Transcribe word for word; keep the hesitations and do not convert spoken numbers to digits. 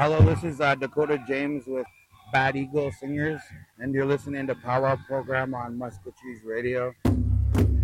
Hello, this is uh, Dakota James with Bad Eagle Singers, and you're listening to Power Up program on Muscatcheese Radio.